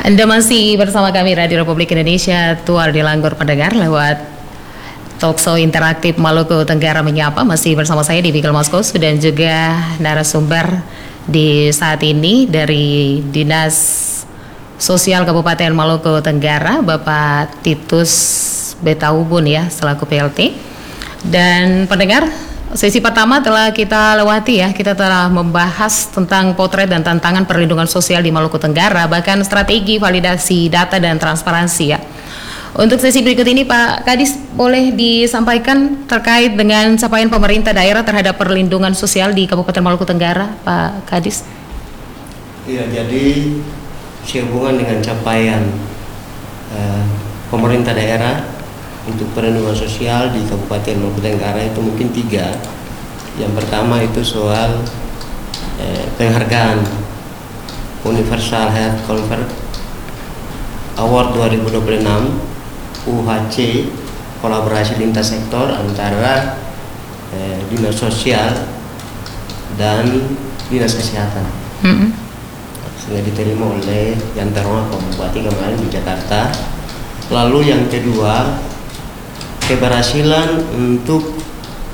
Anda masih bersama kami Radio Republik Indonesia, Tuar di Langgur pendengar lewat Talkshow interaktif Maluku Tenggara Menyapa. Masih bersama saya di Bigel Moskow dan juga narasumber di saat ini dari Dinas Sosial Kabupaten Maluku Tenggara, Bapak Titus Betaubun ya, selaku PLT. Dan pendengar, sesi pertama telah kita lewati ya, kita telah membahas tentang potret dan tantangan perlindungan sosial di Maluku Tenggara, bahkan strategi validasi data dan transparansi ya. Untuk sesi berikut ini Pak Kadis boleh disampaikan terkait dengan capaian pemerintah daerah terhadap perlindungan sosial di Kabupaten Maluku Tenggara, Pak Kadis. Iya, jadi sehubungan dengan capaian pemerintah daerah untuk perlindungan sosial di Kabupaten Maluku Tenggara itu mungkin 3. Yang pertama itu soal penghargaan Universal Health Cover Award 2026 UHC, kolaborasi lintas sektor antara dinas sosial dan dinas kesehatan. Sehingga diterima oleh yang terhormat Pak Bupati kemarin di Jakarta. Lalu yang kedua, keberhasilan untuk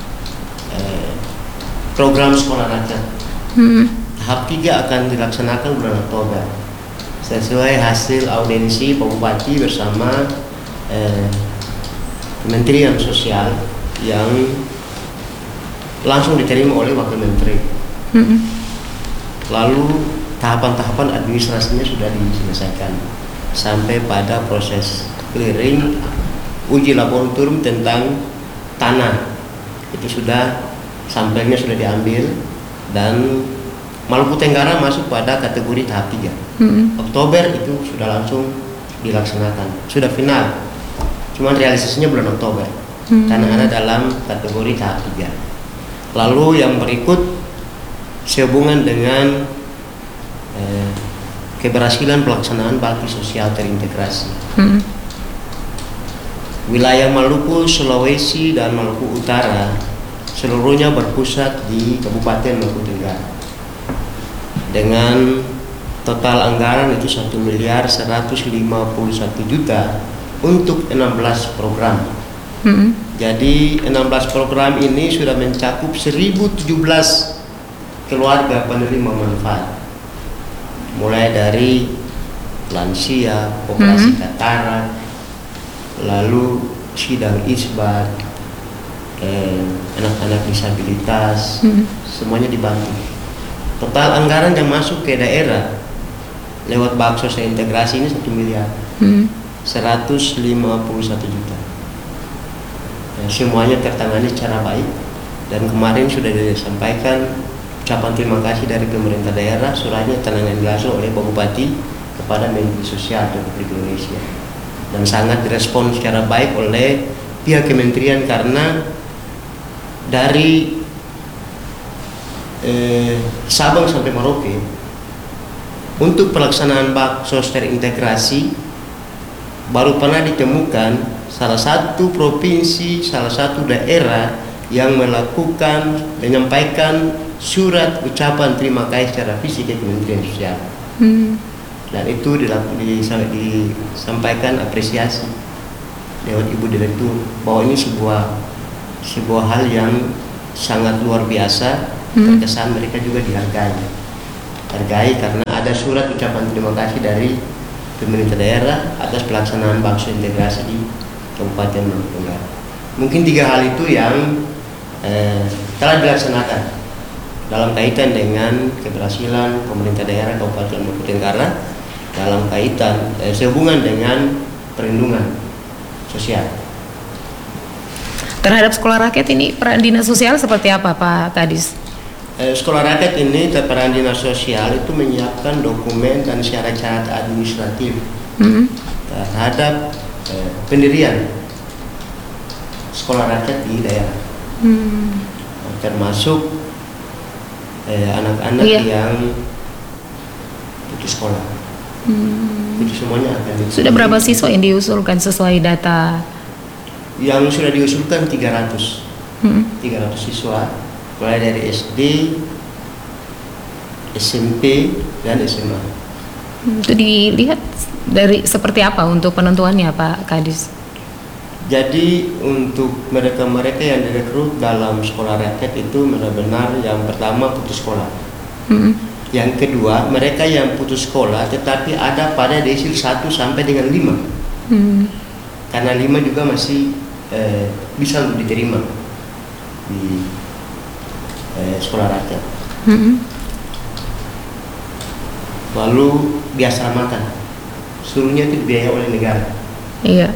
program sekolah rakyat. Tahap 3 akan dilaksanakan bulan Oktober sesuai hasil audiensi Pak Bupati bersama Kementerian Sosial yang langsung diterima oleh Wakil Menteri. Lalu tahapan-tahapan administrasinya sudah diselesaikan sampai pada proses clearing uji laboratorium tentang tanah, itu sudah sampelnya sudah diambil dan Maluku Tenggara masuk pada kategori tahap 3. Oktober itu sudah langsung dilaksanakan, sudah final, cuman realisasinya bulan Oktober karena ada dalam kategori tahap 3. Lalu yang berikut sehubungan dengan keberhasilan pelaksanaan bakti sosial terintegrasi. Wilayah Maluku, Sulawesi, dan Maluku Utara seluruhnya berpusat di Kabupaten Maluku Tenggara dengan total anggaran itu 1.151.000.000 untuk 16 program. Jadi 16 program ini sudah mencakup 1.017 keluarga penerima manfaat, mulai dari lansia, operasi katarak, lalu sidang isbat, anak-anak disabilitas, semuanya dibantu. Total anggaran yang masuk ke daerah lewat baksos integrasi ini 1 miliar 151 juta. Semuanya tertangani secara baik dan kemarin sudah disampaikan ucapan terima kasih dari pemerintah daerah, suratnya tantangan langsung oleh Pak Bupati kepada Menteri Sosial Republik Indonesia dan sangat direspon secara baik oleh pihak kementerian karena dari Sabang sampai Merauke untuk pelaksanaan baksos terintegrasi baru pernah ditemukan salah satu provinsi, salah satu daerah yang melakukan menyampaikan surat ucapan terima kasih secara fisik ke Kementerian Sosial. Dan itu disampaikan apresiasi lewat Ibu Direktur bahwa ini sebuah hal yang sangat luar biasa, terkesan mereka juga dihargai karena ada surat ucapan terima kasih dari pemerintah daerah atas pelaksanaan bakso integrasi di Kabupaten Maluku Tenggara. Mungkin 3 hal itu yang telah dilaksanakan dalam kaitan dengan keberhasilan pemerintah daerah Kabupaten Maluku Tenggara dalam kaitan sehubungan dengan perlindungan sosial. Terhadap sekolah rakyat ini peran dinas sosial seperti apa Pak Kadis? Sekolah rakyat ini peran dinas sosial itu menyiapkan dokumen dan syarat-syarat administratif terhadap pendirian sekolah rakyat di daerah, termasuk anak-anak yang putus sekolah. Itu semuanya akan Sudah berapa siswa yang diusulkan sesuai data? Yang sudah diusulkan 300 siswa, mulai dari SD, SMP, dan SMA. Itu dilihat dari seperti apa untuk penentuannya Pak Kadis? Jadi untuk mereka-mereka yang direkrut dalam sekolah rakyat itu benar-benar yang pertama putus sekolah. Yang kedua, mereka yang putus sekolah tetapi ada pada desil 1 sampai dengan 5. Karena 5 juga masih bisa untuk diterima di sekolah rakyat. Lalu diasramakan, seluruhnya itu dibiayai oleh negara. Iya.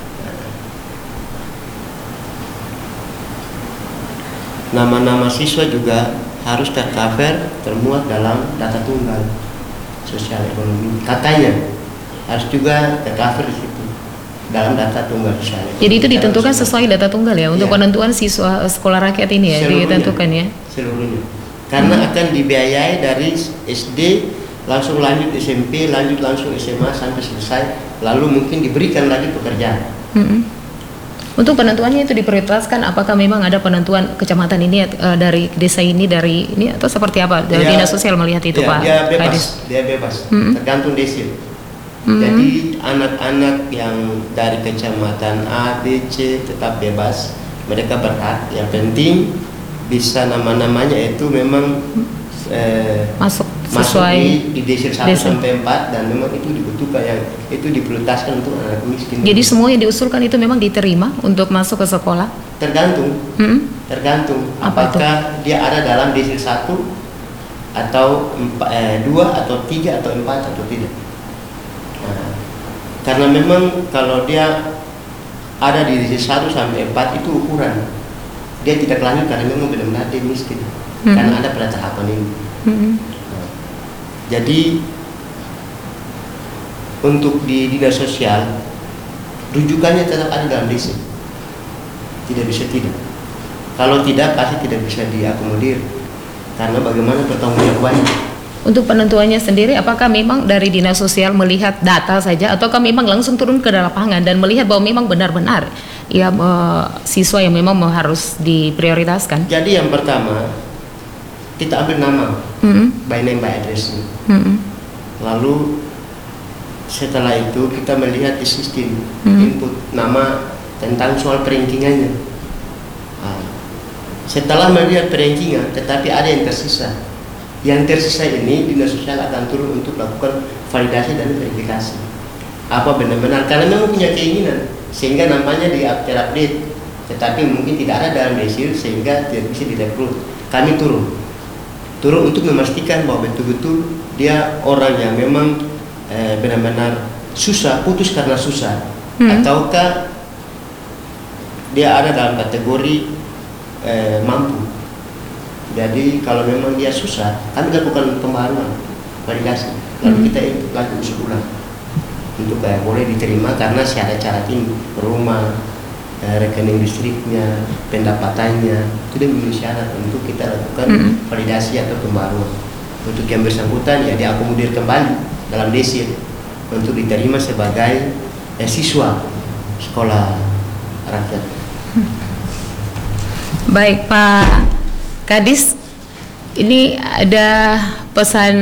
Nama-nama siswa juga harus tercover, termuat dalam data tunggal sosial ekonomi. Kakaknya harus juga tercover di situ dalam data tunggal sosial ekonomi. Jadi itu ditentukan sesuai data tunggal ya untuk penentuan siswa sekolah rakyat ini ya, ditentukan ya. Seluruhnya. Karena akan dibiayai dari SD langsung lanjut SMP, lanjut langsung SMA sampai selesai, lalu mungkin diberikan lagi pekerjaan. Untuk penentuannya itu diprioritaskan apakah memang ada penentuan kecamatan ini dari desa ini dari ini atau seperti apa? Dari dinas sosial melihat itu Pak Kadis? Dia bebas, tergantung desil. Jadi anak-anak yang dari kecamatan A, B, C tetap bebas, mereka berhak. Yang penting bisa nama-namanya itu memang masuk sesuai di desil 1 sampai 4 dan memang itu dibutuhkan, yang itu diprioritaskan untuk anak miskin. Jadi semua yang diusulkan itu memang diterima untuk masuk ke sekolah? Tergantung. Apakah dia ada dalam desil 1 atau 2 atau 3 atau 4 atau tidak. Nah, karena memang kalau dia ada di desil 1 sampai 4 itu ukuran. Dia tidak lanjut karena memang benar-benar dia miskin. Karena ada pada tahapan ini. Jadi untuk di dinas sosial rujukannya tetap ada dalam desil, tidak bisa tidak. Kalau tidak pasti tidak bisa diakomodir karena bagaimana pertanggungjawabannya. Untuk penentuannya sendiri apakah memang dari dinas sosial melihat data saja ataukah memang langsung turun ke lapangan dan melihat bahwa memang benar-benar ya siswa yang memang harus diprioritaskan? Jadi yang pertama kita ambil nama, by name by address. Lalu setelah itu kita melihat di sistem input nama tentang soal perankingannya. Setelah melihat perankingan, tetapi ada yang tersisa. Yang tersisa ini dinas sosial akan turun untuk melakukan validasi dan verifikasi. Apa benar-benar karena memang punya keinginan sehingga namanya terupdate, tetapi mungkin tidak ada dalam desil sehingga tidak bisa direkrut. Kami turun untuk memastikan bahwa betul-betul dia orang yang memang benar-benar susah, putus karena susah, ataukah dia ada dalam kategori mampu. Jadi kalau memang dia susah, kami lakukan pembaruan, validasi, lalu kita lakukan usul ulang untuk boleh diterima karena syarat-syarat ini rumah, rekening listriknya, pendapatannya itu memenuhi syarat untuk kita lakukan validasi atau pembaruan. Untuk yang bersangkutan ya diakomodir kembali dalam desil untuk diterima sebagai siswa sekolah rakyat. Baik Pak Kadis, ini ada pesan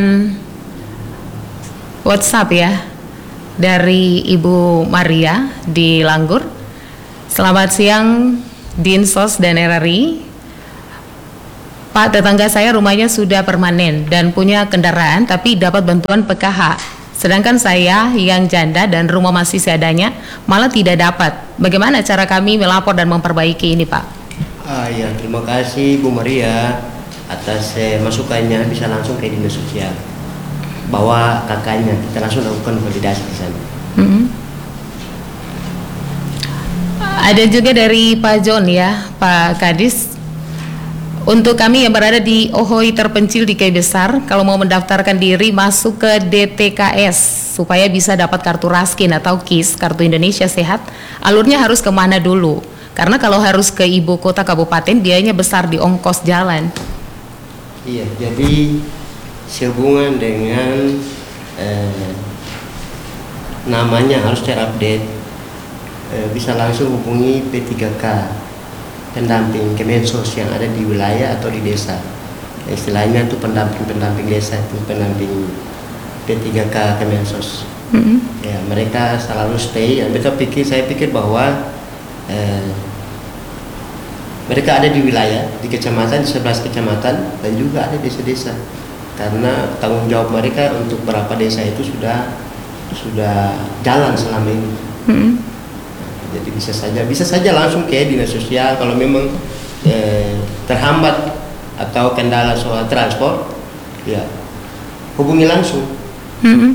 WhatsApp ya dari Ibu Maria di Langgur. Selamat siang Dinsos dan RRI. Pak, tetangga saya rumahnya sudah permanen dan punya kendaraan tapi dapat bantuan PKH. Sedangkan saya yang janda dan rumah masih seadanya malah tidak dapat. Bagaimana cara kami melapor dan memperbaiki ini Pak? Ya, terima kasih Bu Maria atas masukannya. Bisa langsung ke dinas sosial. Bawa kakaknya, kita langsung lakukan validasi di sana. Ada juga dari Pak John ya, Pak Kadis. Untuk kami yang berada di Ohoi terpencil di Kei Besar, kalau mau mendaftarkan diri masuk ke DTKS supaya bisa dapat kartu Raskin atau KIS, Kartu Indonesia Sehat, alurnya harus kemana dulu? Karena kalau harus ke ibu kota kabupaten, biayanya besar di ongkos jalan. Iya, jadi sehubungan dengan namanya harus terupdate, bisa langsung hubungi P3K, pendamping Kemensos yang ada di wilayah atau di desa. Istilahnya itu pendamping desa, itu pendamping P3K Kemensos. Mm-mm. Ya, mereka selalu stay. Saya pikir bahwa mereka ada di wilayah, di kecamatan, di 11 kecamatan, dan juga ada desa-desa. Karena tanggung jawab mereka untuk berapa desa itu sudah jalan selama ini. Mm-mm. Jadi bisa saja langsung ke dinas sosial kalau memang terhambat atau kendala soal transport, ya hubungi langsung. Mm-mm.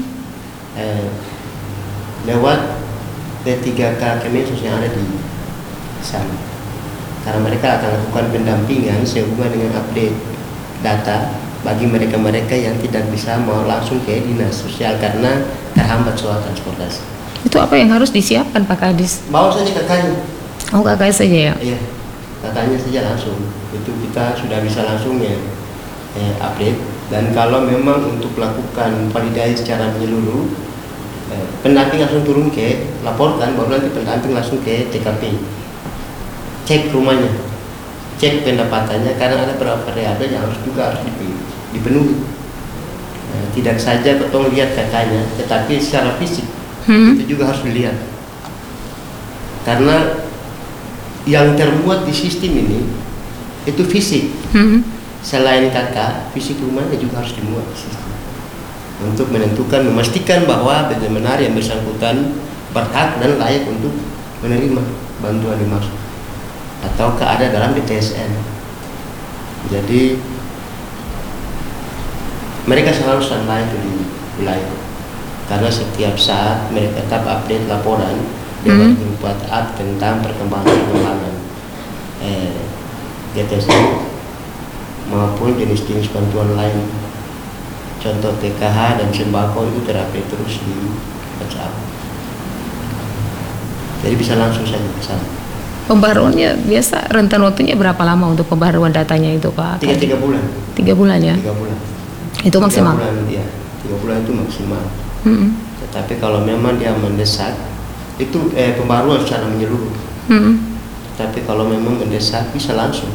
Lewat P3K Kemensos yang ada di sana, karena mereka akan lakukan pendampingan sehubungan dengan update data bagi mereka-mereka yang tidak bisa mau langsung ke dinas sosial karena terhambat soal transportasi. Itu apa yang harus disiapkan Pak Kadis? Bawa saja kakaknya. Oh, kakak saja ya? Iya, kakaknya saja langsung. Itu kita sudah bisa langsung update. Dan kalau memang untuk melakukan validasi secara menyeluruh, pendamping langsung turun laporkan, baru nanti pendamping langsung ke TKP, cek rumahnya, cek pendapatannya, karena ada beberapa variabel yang harus dipenuhi. Tidak saja ketong lihat kakaknya, tetapi secara fisik itu juga harus dilihat, karena yang termuat di sistem ini itu fisik. Selain kakak, fisik rumahnya juga harus dimuat di sistem untuk memastikan bahwa benar-benar yang bersangkutan berhak dan layak untuk menerima bantuan dimaksud ataukah ada dalam DTSN. Jadi mereka selalu standby itu di wilayah, karena setiap saat mereka tetap update laporan lewat grup WhatsApp tentang perkembangan DTSN maupun jenis-jenis bantuan lain. Contoh TKH dan sembako itu terupdate terus di WhatsApp. Jadi bisa langsung saja ke sana. Pembaruannya biasa rentan waktunya berapa lama untuk pembaruan datanya itu Pak? 3 bulan. 3 bulan ya? 3 bulan. Itu maksimal? 3 bulan, ya. 3 bulan itu maksimal. Tetapi kalau memang dia mendesak, itu pembaruan secara menyeluruh. Tapi kalau memang mendesak bisa langsung.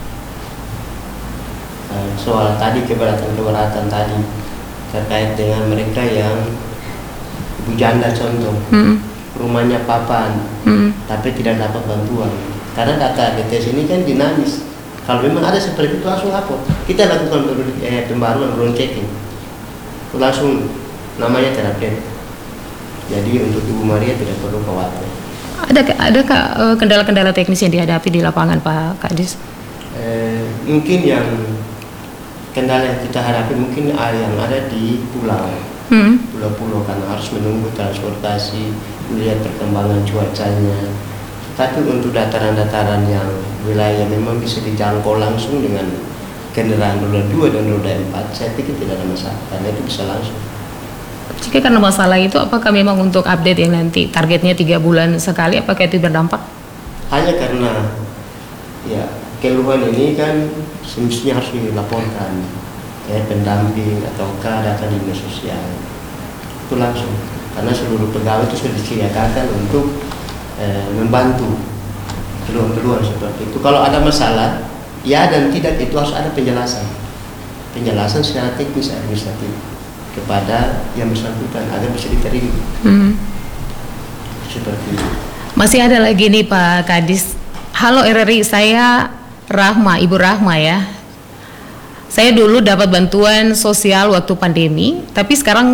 Soal tadi keberatan tadi terkait dengan mereka yang ibu janda contoh, rumahnya papan, tapi tidak dapat bantuan. Karena data DTS ini kan dinamis. Kalau memang ada seperti itu langsung lapor. Kita lakukan pembaruan ground checking, langsung namanya terupdate. Jadi untuk Ibu Maria tidak perlu khawatir. Adakah kendala-kendala teknis yang dihadapi di lapangan Pak Kadis? Mungkin yang kendala yang kita hadapi mungkin yang ada di pulau-pulau, karena harus menunggu transportasi, melihat perkembangan cuacanya. Tapi untuk dataran-dataran yang wilayah memang bisa dijangkau langsung dengan kendaraan roda 2 dan roda 4, saya pikir tidak ada masalah, karena itu bisa langsung. Jika karena masalah itu, apakah memang untuk update yang nanti targetnya 3 bulan sekali, apakah itu berdampak? Hanya karena ya keluhan ini kan semestinya harus dilaporkan pendamping ataukah data dinas sosial itu langsung, karena seluruh pegawai itu sudah disediakan untuk membantu keluhan-keluhan seperti itu. Kalau ada masalah ya dan tidak, itu harus ada penjelasan secara teknis administratif kepada yang bersangkutan agar bisa diterima. Seperti itu. Masih ada lagi nih Pak Kadis. Halo RRI, saya Rahma, Ibu Rahma ya. Saya dulu dapat bantuan sosial waktu pandemi, tapi sekarang